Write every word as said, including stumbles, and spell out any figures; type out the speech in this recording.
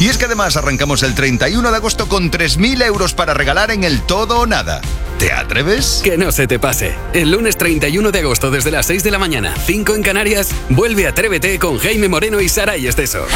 Y es que además arrancamos el treinta y uno de agosto con tres mil euros para regalar en el Todo o Nada. ¿Te atreves? Que no se te pase. El lunes treinta y uno de agosto desde las seis de la mañana, cinco en Canarias, vuelve Atrévete con Jaime Moreno y Saray Esteso.